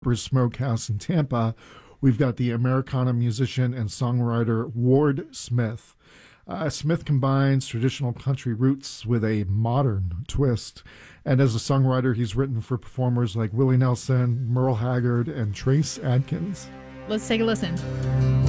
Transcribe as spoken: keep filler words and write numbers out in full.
Smokehouse in Tampa, we've got the Americana musician and songwriter Ward Smith. Uh, Smith combines traditional country roots with a modern twist. And as a songwriter, he's written for performers like Willie Nelson, Merle Haggard, and Trace Adkins. Let's take a listen.